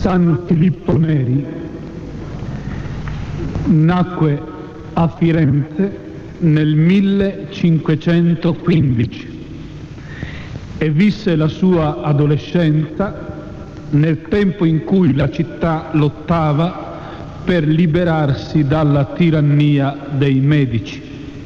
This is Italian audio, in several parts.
San Filippo Neri nacque a Firenze nel 1515 e visse la sua adolescenza nel tempo in cui la città lottava per liberarsi dalla tirannia dei Medici.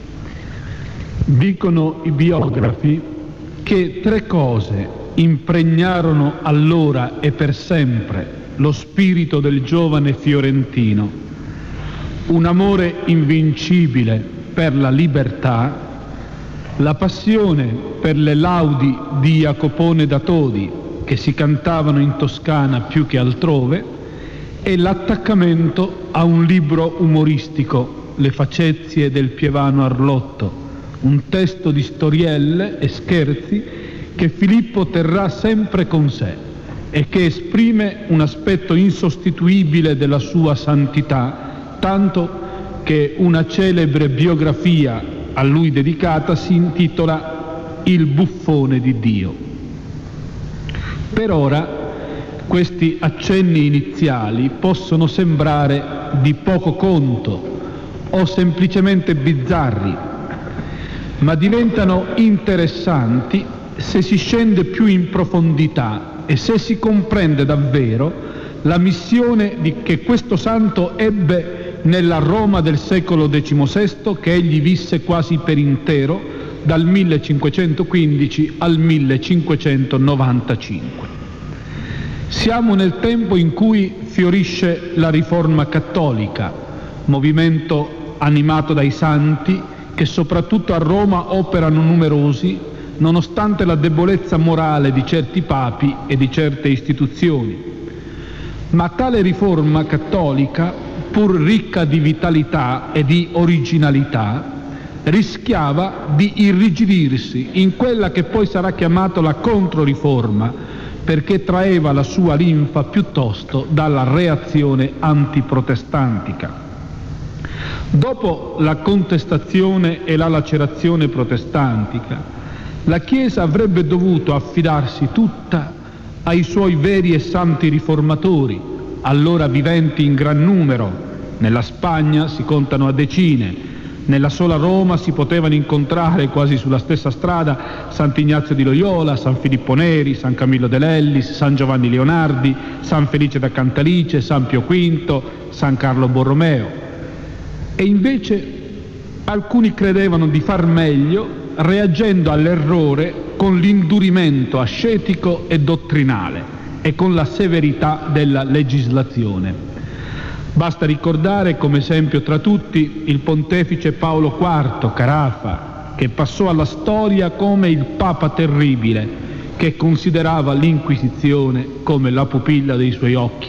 Dicono i biografi che 3 cose impregnarono allora e per sempre lo spirito del giovane fiorentino: un amore invincibile per la libertà, la passione per le laudi di Jacopone da Todi, che si cantavano in Toscana più che altrove, e l'attaccamento a un libro umoristico, Le facezie del Pievano Arlotto, un testo di storielle e scherzi che Filippo terrà sempre con sé e che esprime un aspetto insostituibile della sua santità, tanto che una celebre biografia a lui dedicata si intitola Il buffone di Dio. Per ora questi accenni iniziali possono sembrare di poco conto o semplicemente bizzarri, ma diventano interessanti se si scende più in profondità e se si comprende davvero la missione che questo santo ebbe nella Roma del secolo XVI, che egli visse quasi per intero dal 1515 al 1595. Siamo nel tempo in cui fiorisce la Riforma cattolica, movimento animato dai santi che soprattutto a Roma operano numerosi, nonostante la debolezza morale di certi papi e di certe istituzioni. Ma tale Riforma cattolica, pur ricca di vitalità e di originalità, rischiava di irrigidirsi in quella che poi sarà chiamata la Controriforma, perché traeva la sua linfa piuttosto dalla reazione antiprotestantica. Dopo la contestazione e la lacerazione protestantica, la Chiesa avrebbe dovuto affidarsi tutta ai suoi veri e santi riformatori, allora viventi in gran numero. Nella Spagna si contano a decine. Nella sola Roma si potevano incontrare quasi sulla stessa strada Sant'Ignazio di Loyola, San Filippo Neri, San Camillo de Lellis, San Giovanni Leonardi, San Felice da Cantalice, San Pio V, San Carlo Borromeo. E invece alcuni credevano di far meglio reagendo all'errore con l'indurimento ascetico e dottrinale e con la severità della legislazione. Basta ricordare come esempio tra tutti il pontefice Paolo IV, Carafa, che passò alla storia come il Papa terribile, che considerava l'Inquisizione come la pupilla dei suoi occhi.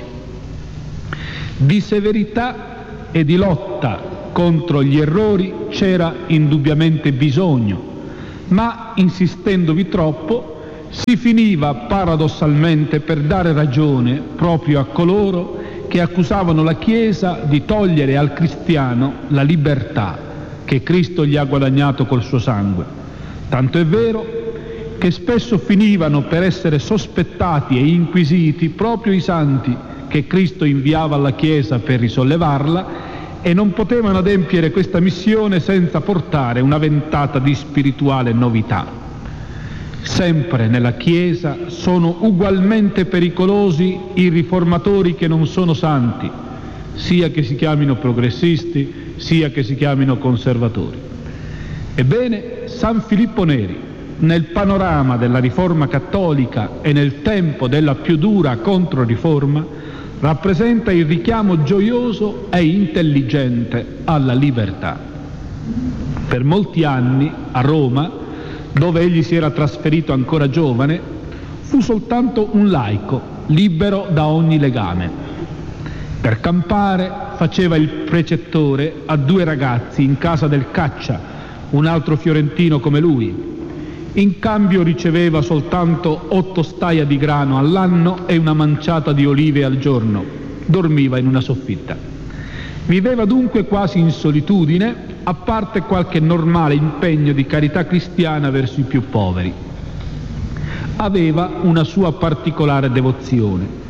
Di severità e di lotta contro gli errori c'era indubbiamente bisogno, ma insistendovi troppo si finiva paradossalmente per dare ragione proprio a coloro che accusavano la Chiesa di togliere al cristiano la libertà che Cristo gli ha guadagnato col suo sangue. Tanto è vero che spesso finivano per essere sospettati e inquisiti proprio i santi che Cristo inviava alla Chiesa per risollevarla, e non potevano adempiere questa missione senza portare una ventata di spirituale novità. Sempre nella Chiesa sono ugualmente pericolosi i riformatori che non sono santi, sia che si chiamino progressisti, sia che si chiamino conservatori. Ebbene, San Filippo Neri, nel panorama della Riforma cattolica e nel tempo della più dura Controriforma, rappresenta il richiamo gioioso e intelligente alla libertà. Per molti anni a Roma, dove egli si era trasferito ancora giovane, fu soltanto un laico, libero da ogni legame. Per campare faceva il precettore a 2 ragazzi in casa del Caccia, un altro fiorentino come lui. In cambio riceveva soltanto 8 staia di grano all'anno e una manciata di olive al giorno. Dormiva in una soffitta. Viveva dunque quasi in solitudine, a parte qualche normale impegno di carità cristiana verso i più poveri. Aveva una sua particolare devozione,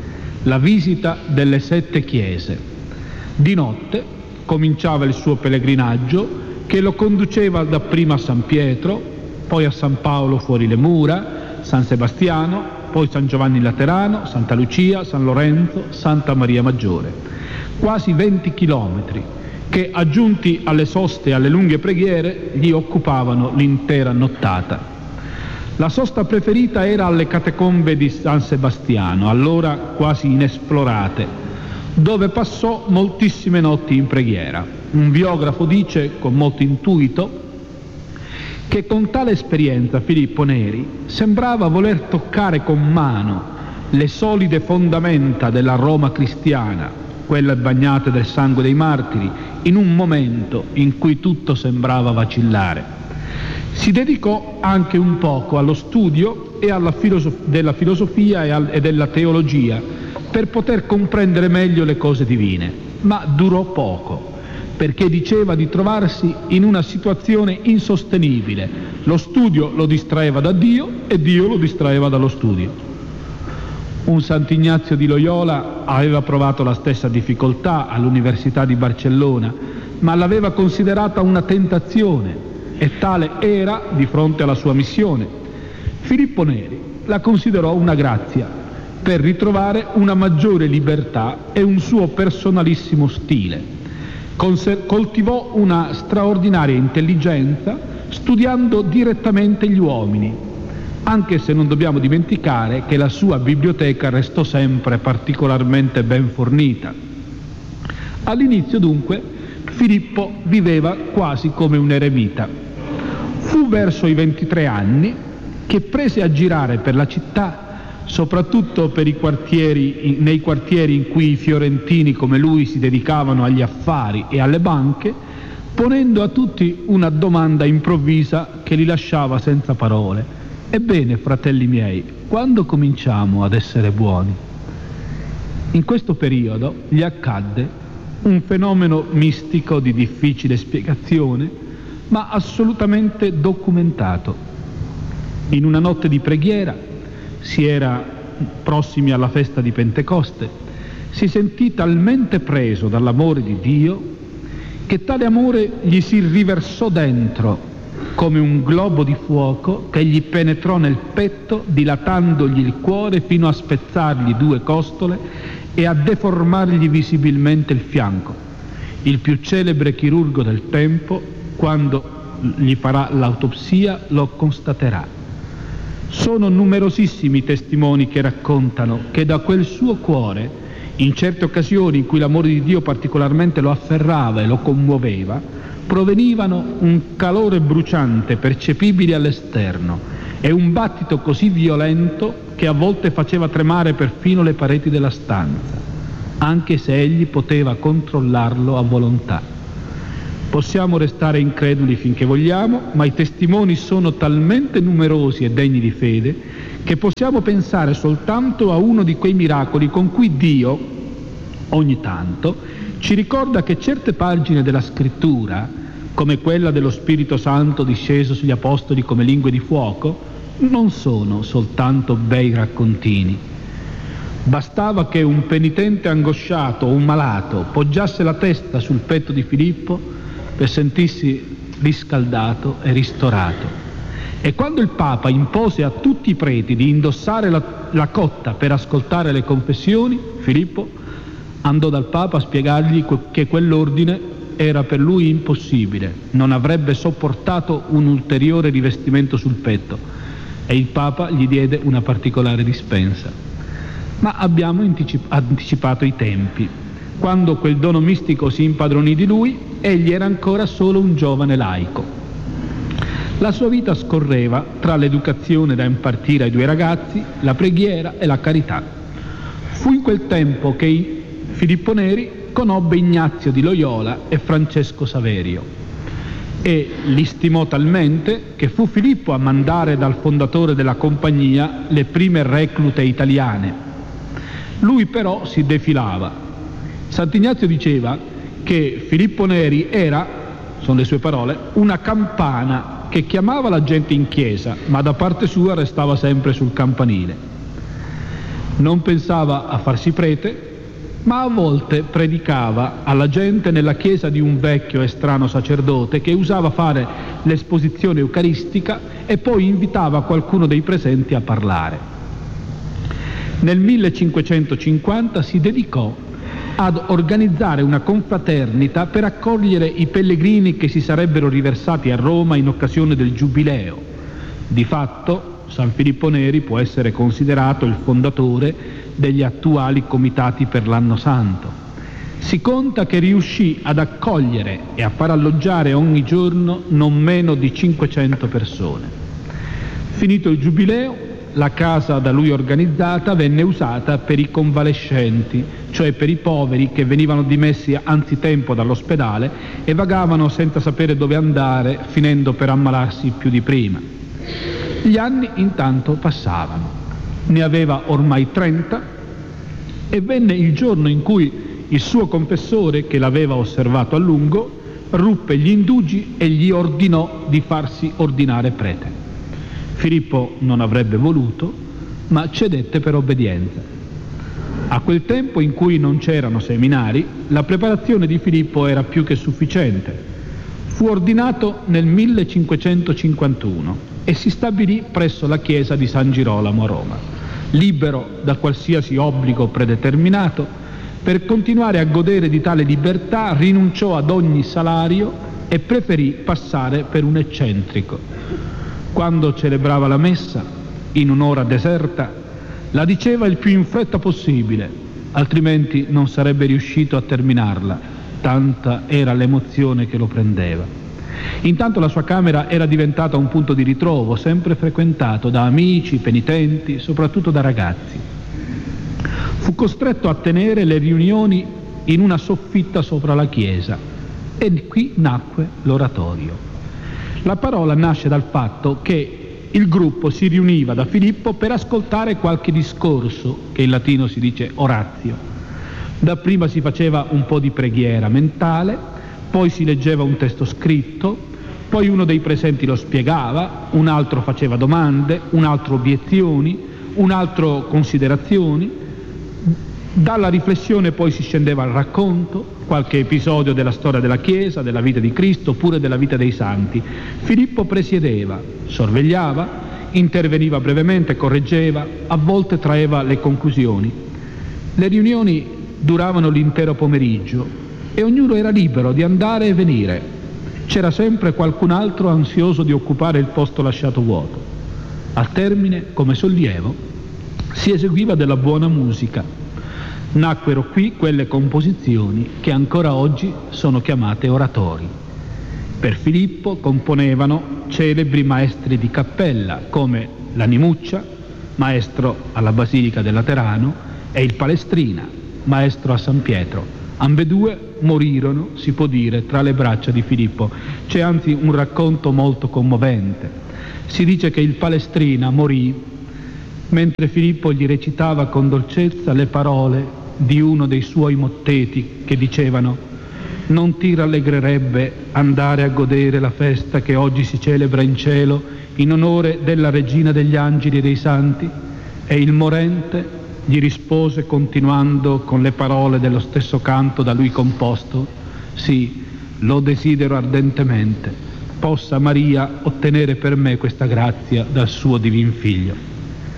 la visita delle 7 chiese. Di notte cominciava il suo pellegrinaggio che lo conduceva dapprima a San Pietro, poi a San Paolo fuori le mura, San Sebastiano, poi San Giovanni Laterano, Santa Lucia, San Lorenzo, Santa Maria Maggiore. Quasi 20 chilometri che, aggiunti alle soste e alle lunghe preghiere, gli occupavano l'intera nottata. La sosta preferita era alle catacombe di San Sebastiano, allora quasi inesplorate, dove passò moltissime notti in preghiera. Un biografo dice, con molto intuito, che con tale esperienza Filippo Neri sembrava voler toccare con mano le solide fondamenta della Roma cristiana, quelle bagnate del sangue dei martiri, in un momento in cui tutto sembrava vacillare. Si dedicò anche un poco allo studio e della filosofia e della teologia per poter comprendere meglio le cose divine, ma durò poco, perché diceva di trovarsi in una situazione insostenibile. Lo studio lo distraeva da Dio e Dio lo distraeva dallo studio. Un Sant'Ignazio di Loyola aveva provato la stessa difficoltà all'Università di Barcellona, ma l'aveva considerata una tentazione, e tale era di fronte alla sua missione. Filippo Neri la considerò una grazia per ritrovare una maggiore libertà e un suo personalissimo stile. Coltivò una straordinaria intelligenza studiando direttamente gli uomini, anche se non dobbiamo dimenticare che la sua biblioteca restò sempre particolarmente ben fornita. All'inizio, dunque, Filippo viveva quasi come un eremita. Fu verso i 23 anni che prese a girare per la città, soprattutto per nei quartieri in cui i fiorentini come lui si dedicavano agli affari e alle banche, ponendo a tutti una domanda improvvisa che li lasciava senza parole. Ebbene, fratelli miei, quando cominciamo ad essere buoni? In questo periodo gli accadde un fenomeno mistico di difficile spiegazione, ma assolutamente documentato. In una notte di preghiera, si era prossimi alla festa di Pentecoste, si sentì talmente preso dall'amore di Dio che tale amore gli si riversò dentro come un globo di fuoco che gli penetrò nel petto, dilatandogli il cuore fino a spezzargli 2 costole e a deformargli visibilmente il fianco. Il più celebre chirurgo del tempo, quando gli farà l'autopsia, lo constaterà. Sono numerosissimi i testimoni che raccontano che da quel suo cuore, in certe occasioni in cui l'amore di Dio particolarmente lo afferrava e lo commuoveva, provenivano un calore bruciante percepibile all'esterno e un battito così violento che a volte faceva tremare perfino le pareti della stanza, anche se egli poteva controllarlo a volontà. Possiamo restare increduli finché vogliamo, ma i testimoni sono talmente numerosi e degni di fede che possiamo pensare soltanto a uno di quei miracoli con cui Dio, ogni tanto, ci ricorda che certe pagine della Scrittura, come quella dello Spirito Santo disceso sugli Apostoli come lingue di fuoco, non sono soltanto bei raccontini. Bastava che un penitente angosciato o un malato poggiasse la testa sul petto di Filippo per sentirsi riscaldato e ristorato. E quando il Papa impose a tutti i preti di indossare la cotta per ascoltare le confessioni, Filippo andò dal Papa a spiegargli che quell'ordine era per lui impossibile, non avrebbe sopportato un ulteriore rivestimento sul petto, e il Papa gli diede una particolare dispensa. Ma abbiamo anticipato i tempi. Quando quel dono mistico si impadronì di lui, egli era ancora solo un giovane laico. La sua vita scorreva tra l'educazione da impartire ai 2 ragazzi, la preghiera e la carità. Fu in quel tempo che Filippo Neri conobbe Ignazio di Loyola e Francesco Saverio e li stimò talmente che fu Filippo a mandare dal fondatore della compagnia le prime reclute italiane. Lui però si defilava. Sant'Ignazio diceva che Filippo Neri era, sono le sue parole, una campana che chiamava la gente in chiesa, ma da parte sua restava sempre sul campanile. Non pensava a farsi prete, ma a volte predicava alla gente nella chiesa di un vecchio e strano sacerdote che usava fare l'esposizione eucaristica e poi invitava qualcuno dei presenti a parlare. Nel 1550 si dedicò ad organizzare una confraternita per accogliere i pellegrini che si sarebbero riversati a Roma in occasione del Giubileo. Di fatto, San Filippo Neri può essere considerato il fondatore degli attuali comitati per l'Anno Santo. Si conta che riuscì ad accogliere e a far alloggiare ogni giorno non meno di 500 persone. Finito il Giubileo, la casa da lui organizzata venne usata per i convalescenti, cioè per i poveri che venivano dimessi anzitempo dall'ospedale e vagavano senza sapere dove andare, finendo per ammalarsi più di prima. Gli anni intanto passavano. Ne aveva ormai 30 e venne il giorno in cui il suo confessore, che l'aveva osservato a lungo, ruppe gli indugi e gli ordinò di farsi ordinare prete. Filippo non avrebbe voluto, ma cedette per obbedienza. A quel tempo in cui non c'erano seminari, la preparazione di Filippo era più che sufficiente. Fu ordinato nel 1551 e si stabilì presso la chiesa di San Girolamo a Roma. Libero da qualsiasi obbligo predeterminato, per continuare a godere di tale libertà rinunciò ad ogni salario e preferì passare per un eccentrico. Quando celebrava la messa, in un'ora deserta, la diceva il più in fretta possibile, altrimenti non sarebbe riuscito a terminarla, tanta era l'emozione che lo prendeva. Intanto la sua camera era diventata un punto di ritrovo, sempre frequentato da amici, penitenti, soprattutto da ragazzi. Fu costretto a tenere le riunioni in una soffitta sopra la chiesa e qui nacque l'oratorio. La parola nasce dal fatto che il gruppo si riuniva da Filippo per ascoltare qualche discorso, che in latino si dice oratio. Dapprima si faceva un po' di preghiera mentale, poi si leggeva un testo scritto, poi uno dei presenti lo spiegava, un altro faceva domande, un altro obiezioni, un altro considerazioni. Dalla riflessione poi si scendeva al racconto, qualche episodio della storia della Chiesa, della vita di Cristo, oppure della vita dei santi. Filippo presiedeva, sorvegliava, interveniva brevemente, correggeva, a volte traeva le conclusioni. Le riunioni duravano l'intero pomeriggio e ognuno era libero di andare e venire. C'era sempre qualcun altro ansioso di occupare il posto lasciato vuoto. Al termine, come sollievo, si eseguiva della buona musica. Nacquero qui quelle composizioni che ancora oggi sono chiamate oratori. Per Filippo componevano celebri maestri di cappella come l'Animuccia, maestro alla Basilica del Laterano, e il Palestrina, maestro a San Pietro. Ambedue morirono, si può dire, tra le braccia di Filippo. C'è anzi un racconto molto commovente. Si dice che il Palestrina morì mentre Filippo gli recitava con dolcezza le parole di uno dei suoi motteti che dicevano: non ti rallegrerebbe andare a godere la festa che oggi si celebra in cielo in onore della Regina degli Angeli e dei Santi? E il morente gli rispose continuando con le parole dello stesso canto da lui composto: sì, lo desidero ardentemente, possa Maria ottenere per me questa grazia dal suo divin figlio.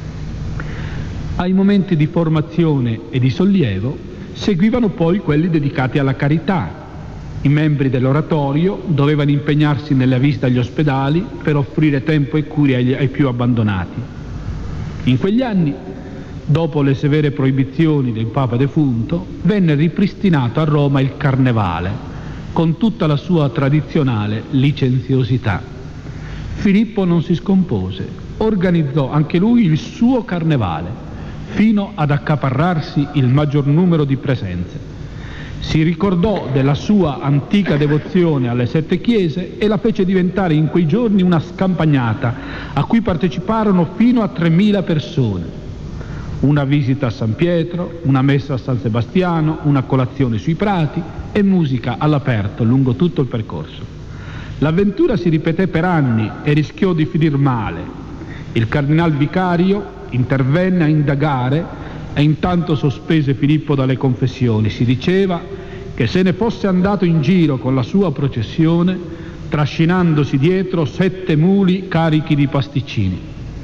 Ai momenti di formazione e di sollievo seguivano poi quelli dedicati alla carità. I membri dell'oratorio dovevano impegnarsi nella visita agli ospedali per offrire tempo e cure ai più abbandonati. In quegli anni, dopo le severe proibizioni del Papa defunto, venne ripristinato a Roma il Carnevale, con tutta la sua tradizionale licenziosità. Filippo non si scompose, organizzò anche lui il suo Carnevale, fino ad accaparrarsi il maggior numero di presenze. Si ricordò della sua antica devozione alle 7 chiese e la fece diventare in quei giorni una scampagnata a cui parteciparono fino a 3.000 persone. Una visita a San Pietro, una messa a San Sebastiano, una colazione sui prati e musica all'aperto lungo tutto il percorso. L'avventura si ripeté per anni e rischiò di finir male. Il cardinal vicario intervenne a indagare e intanto sospese Filippo dalle confessioni. Si diceva che se ne fosse andato in giro con la sua processione, trascinandosi dietro 7 muli carichi di pasticcini.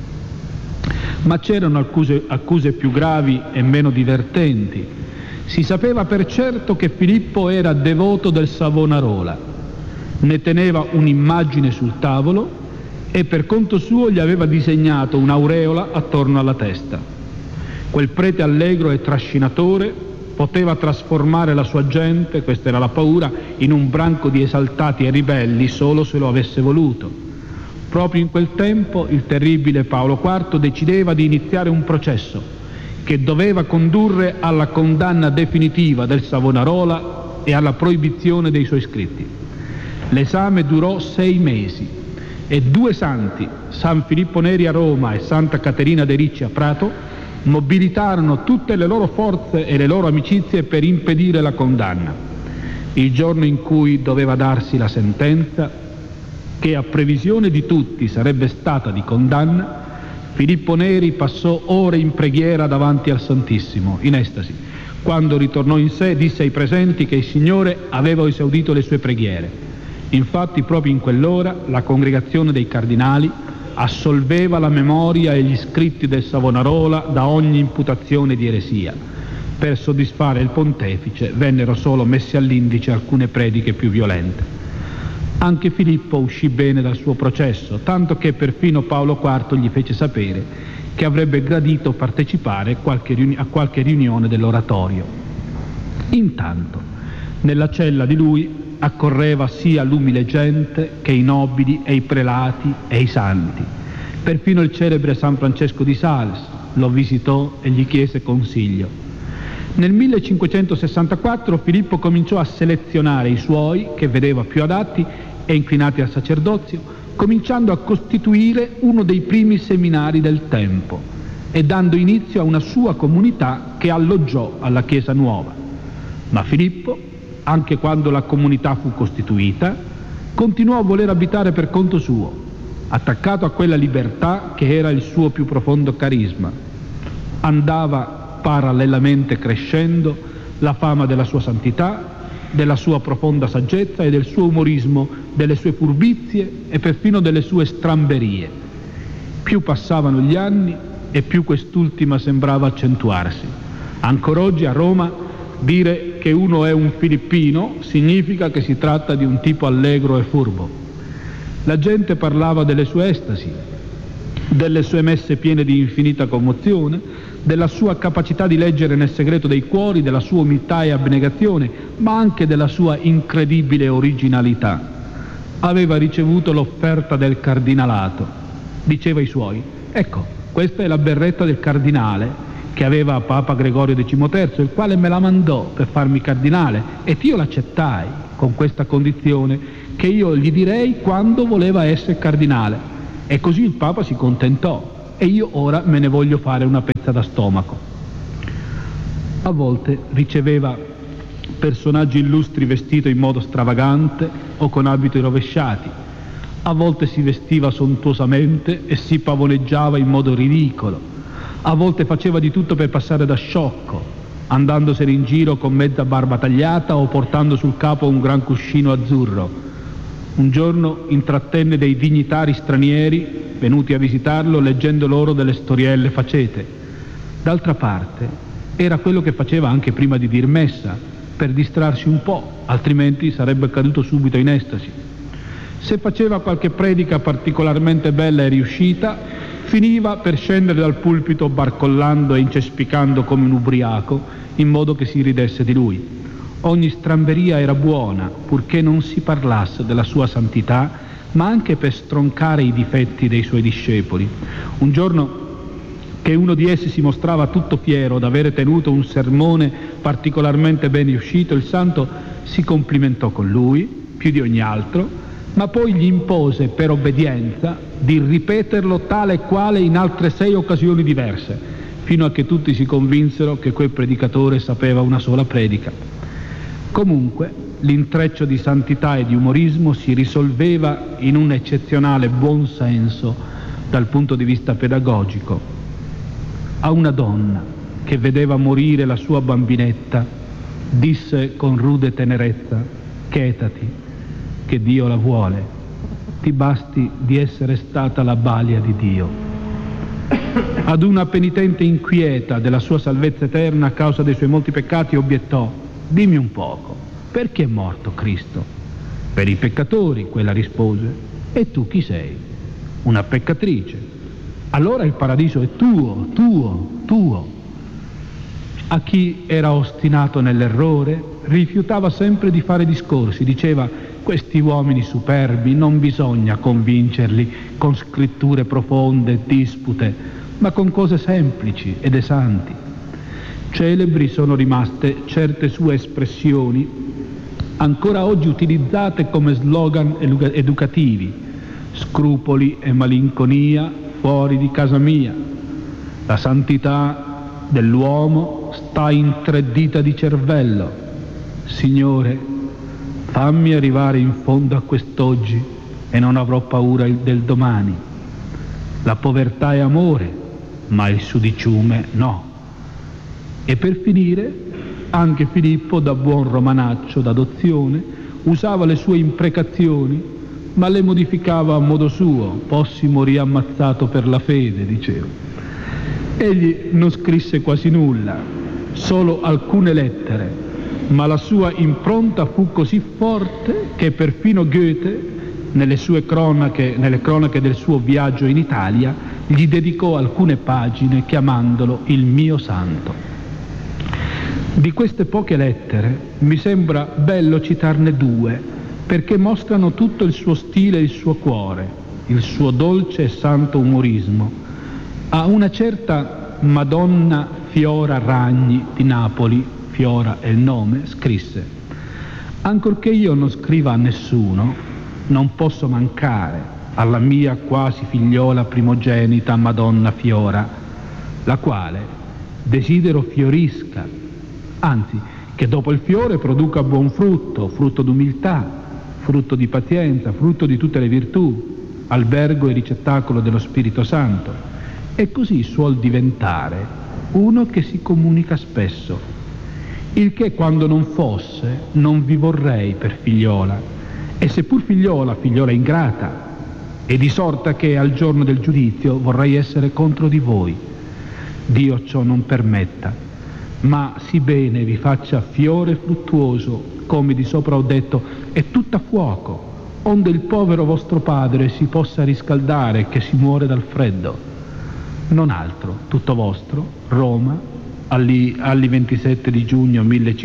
Ma c'erano accuse più gravi e meno divertenti. Si sapeva per certo che Filippo era devoto del Savonarola, ne teneva un'immagine sul tavolo e per conto suo gli aveva disegnato un'aureola attorno alla testa. Quel prete allegro e trascinatore poteva trasformare la sua gente, questa era la paura, in un branco di esaltati e ribelli solo se lo avesse voluto. Proprio in quel tempo il terribile Paolo IV decideva di iniziare un processo che doveva condurre alla condanna definitiva del Savonarola e alla proibizione dei suoi scritti. L'esame durò 6 mesi e 2 santi, San Filippo Neri a Roma e Santa Caterina de' Ricci a Prato, mobilitarono tutte le loro forze e le loro amicizie per impedire la condanna. Il giorno in cui doveva darsi la sentenza, che a previsione di tutti sarebbe stata di condanna, Filippo Neri passò ore in preghiera davanti al Santissimo, in estasi. Quando ritornò in sé disse ai presenti che il Signore aveva esaudito le sue preghiere. Infatti proprio in quell'ora la congregazione dei cardinali assolveva la memoria e gli scritti del Savonarola da ogni imputazione di eresia. Per soddisfare il pontefice vennero solo messe all'indice alcune prediche più violente. Anche Filippo uscì bene dal suo processo, tanto che perfino Paolo IV gli fece sapere che avrebbe gradito partecipare a qualche riunione dell'oratorio. Intanto, nella cella di lui accorreva sia l'umile gente che i nobili e i prelati e i santi. Perfino il celebre San Francesco di Sales lo visitò e gli chiese consiglio. Nel 1564 Filippo cominciò a selezionare i suoi, che vedeva più adatti e inclinati al sacerdozio, cominciando a costituire uno dei primi seminari del tempo e dando inizio a una sua comunità che alloggiò alla Chiesa Nuova. Ma Filippo, anche quando la comunità fu costituita, continuò a voler abitare per conto suo, attaccato a quella libertà che era il suo più profondo carisma. Andava parallelamente crescendo la fama della sua santità, della sua profonda saggezza e del suo umorismo, delle sue furbizie e perfino delle sue stramberie. Più passavano gli anni e più quest'ultima sembrava accentuarsi. Ancora oggi a Roma dire che uno è un filippino significa che si tratta di un tipo allegro e furbo. La gente parlava delle sue estasi, delle sue messe piene di infinita commozione, della sua capacità di leggere nel segreto dei cuori, della sua umiltà e abnegazione, ma anche della sua incredibile originalità. Aveva ricevuto l'offerta del cardinalato. Diceva ai suoi: ecco, questa è la berretta del cardinale che aveva Papa Gregorio XIII, il quale me la mandò per farmi cardinale, ed io l'accettai con questa condizione, che io gli direi quando voleva essere cardinale. E così il Papa si contentò e io ora me ne voglio fare una pezza da stomaco. A volte riceveva personaggi illustri vestiti in modo stravagante o con abiti rovesciati. A volte si vestiva sontuosamente e si pavoneggiava in modo ridicolo. A volte faceva di tutto per passare da sciocco, andandosene in giro con mezza barba tagliata o portando sul capo un gran cuscino azzurro. Un giorno intrattenne dei dignitari stranieri venuti a visitarlo leggendo loro delle storielle facete. D'altra parte era quello che faceva anche prima di dir messa, per distrarsi un po', altrimenti sarebbe caduto subito in estasi. Se faceva qualche predica particolarmente bella e riuscita, finiva per scendere dal pulpito barcollando e incespicando come un ubriaco, in modo che si ridesse di lui. Ogni stramberia era buona, purché non si parlasse della sua santità, ma anche per stroncare i difetti dei suoi discepoli. Un giorno che uno di essi si mostrava tutto fiero d'avere tenuto un sermone particolarmente ben riuscito, il santo si complimentò con lui, più di ogni altro, ma poi gli impose per obbedienza di ripeterlo tale e quale in altre 6 occasioni diverse, fino a che tutti si convinsero che quel predicatore sapeva una sola predica. Comunque, l'intreccio di santità e di umorismo si risolveva in un eccezionale buon senso dal punto di vista pedagogico. A una donna che vedeva morire la sua bambinetta, disse con rude tenerezza: chetati, che Dio la vuole, ti basti di essere stata la balia di Dio. Ad una penitente inquieta della sua salvezza eterna a causa dei suoi molti peccati obiettò: dimmi un poco, perché è morto Cristo? Per i peccatori, quella rispose. E tu chi sei? Una peccatrice. Allora il paradiso è tuo, tuo, tuo. A chi era ostinato nell'errore rifiutava sempre di fare discorsi, diceva: questi uomini superbi non bisogna convincerli con scritture profonde, dispute, ma con cose semplici ed esanti. Celebri sono rimaste certe sue espressioni, ancora oggi utilizzate come slogan educativi: scrupoli e malinconia fuori di casa mia. La santità dell'uomo sta in 3 dita di cervello. Signore, fammi arrivare in fondo a quest'oggi e non avrò paura del domani. La povertà è amore, ma il sudiciume no. E per finire, anche Filippo, da buon romanaccio d'adozione, usava le sue imprecazioni, ma le modificava a modo suo. Fossi morì ammazzato per la fede, diceva. Egli non scrisse quasi nulla, solo alcune lettere, ma la sua impronta fu così forte che perfino Goethe, nelle cronache del suo viaggio in Italia, gli dedicò alcune pagine chiamandolo il mio santo. Di queste poche lettere mi sembra bello citarne 2, perché mostrano tutto il suo stile e il suo cuore, il suo dolce e santo umorismo. A una certa Madonna Fiora Ragni di Napoli, Fiora è il nome, scrisse: ancorché io non scriva a nessuno, non posso mancare alla mia quasi figliola primogenita Madonna Fiora, la quale desidero fiorisca, anzi che dopo il fiore produca buon frutto, frutto d'umiltà, frutto di pazienza, frutto di tutte le virtù, albergo e ricettacolo dello Spirito Santo. E così suol diventare uno che si comunica spesso, il che quando non fosse non vi vorrei per figliola, e seppur figliola ingrata, e di sorta che al giorno del giudizio vorrei essere contro di voi. Dio ciò non permetta, ma sì bene vi faccia fiore fruttuoso, come di sopra ho detto, e tutta fuoco, onde il povero vostro padre si possa riscaldare, che si muore dal freddo. Non altro, tutto vostro, Roma, alli 27 di giugno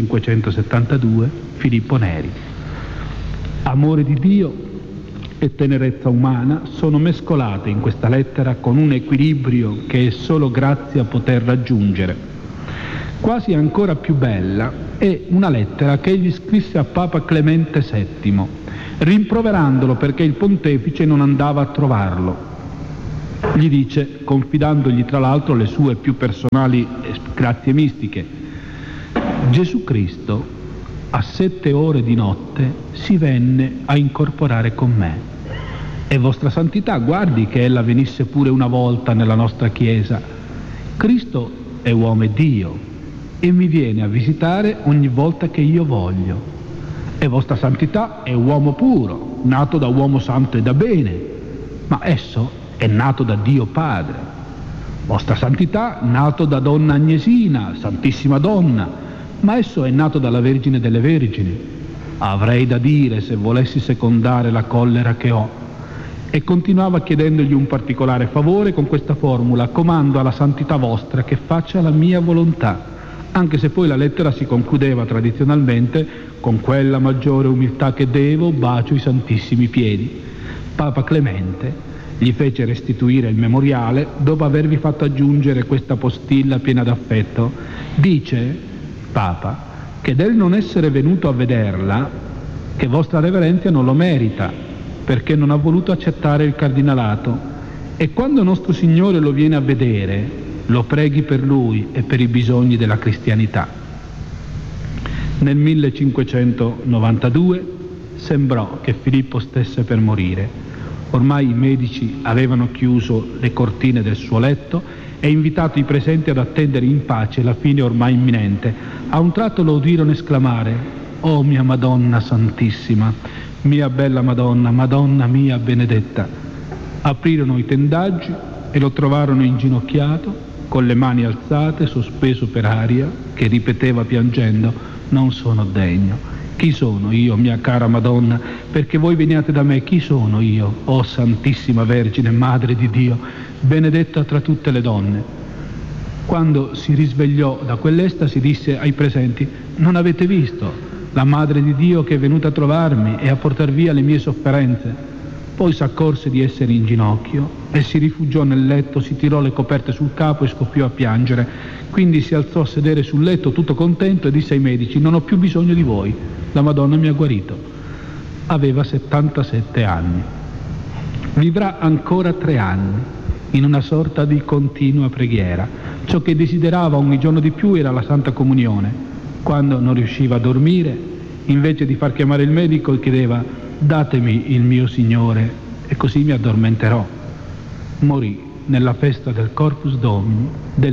1572, Filippo Neri. Amore di Dio e tenerezza umana sono mescolate in questa lettera con un equilibrio che è solo grazia poter raggiungere. Quasi ancora più bella è una lettera che egli scrisse a Papa Clemente VII, rimproverandolo perché il pontefice non andava a trovarlo. Gli dice, confidandogli tra l'altro le sue più personali grazie mistiche: Gesù Cristo a 7 ore di notte si venne a incorporare con me, e vostra santità guardi che ella venisse pure una volta nella nostra chiesa. Cristo è uomo e Dio e mi viene a visitare ogni volta che io voglio, e vostra santità è uomo puro, nato da uomo santo e da bene, ma esso è nato da Dio Padre. Vostra santità nato da donna Agnesina, santissima donna, ma esso è nato dalla Vergine delle Vergini. Avrei da dire se volessi secondare la collera che ho. E continuava chiedendogli un particolare favore con questa formula: comando alla santità vostra che faccia la mia volontà, anche se poi la lettera si concludeva tradizionalmente: con quella maggiore umiltà che devo, bacio i santissimi piedi. Papa Clemente gli fece restituire il memoriale dopo avervi fatto aggiungere questa postilla piena d'affetto. Dice Papa che del non essere venuto a vederla, che vostra reverenzia non lo merita, perché non ha voluto accettare il cardinalato, e quando nostro Signore lo viene a vedere lo preghi per lui e per i bisogni della cristianità. Nel 1592 sembrò che Filippo stesse per morire. Ormai i medici avevano chiuso le cortine del suo letto e invitato i presenti ad attendere in pace la fine ormai imminente, a un tratto lo udirono esclamare: «Oh mia Madonna Santissima, mia bella Madonna, Madonna mia benedetta!» Aprirono i tendaggi e lo trovarono inginocchiato, con le mani alzate, sospeso per aria, che ripeteva piangendo: «Non sono degno. Chi sono io, mia cara Madonna, perché voi veniate da me? Chi sono io, oh Santissima Vergine, Madre di Dio, benedetta tra tutte le donne?» Quando si risvegliò da quell'estasi disse ai presenti: «Non avete visto la Madre di Dio che è venuta a trovarmi e a portar via le mie sofferenze?» Poi s'accorse di essere in ginocchio e si rifugiò nel letto, si tirò le coperte sul capo e scoppiò a piangere. Quindi si alzò a sedere sul letto tutto contento e disse ai medici: «Non ho più bisogno di voi, la Madonna mi ha guarito». Aveva 77 anni. Vivrà ancora 3 anni in una sorta di continua preghiera. Ciò che desiderava ogni giorno di più era la Santa Comunione. Quando non riusciva a dormire, invece di far chiamare il medico, chiedeva: «Datemi il mio Signore e così mi addormenterò». Morì nella festa del Corpus Domini del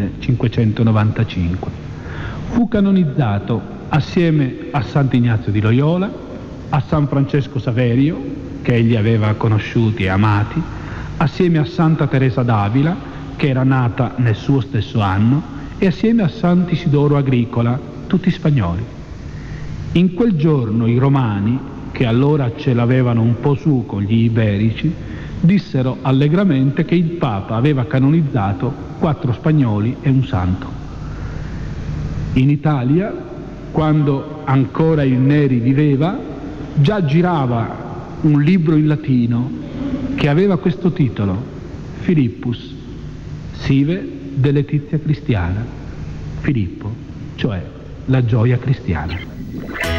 1595. Fu canonizzato assieme a Sant'Ignazio di Loyola, a San Francesco Saverio, che egli aveva conosciuti e amati, assieme a Santa Teresa d'Avila, che era nata nel suo stesso anno, e assieme a Sant'Isidoro Agricola, tutti spagnoli. In quel giorno i romani, che allora ce l'avevano un po' su con gli iberici, dissero allegramente che il Papa aveva canonizzato 4 spagnoli e un santo. In Italia, quando ancora il Neri viveva, già girava un libro in latino che aveva questo titolo: Philippus, sive de letizia cristiana. Filippo, cioè la gioia cristiana.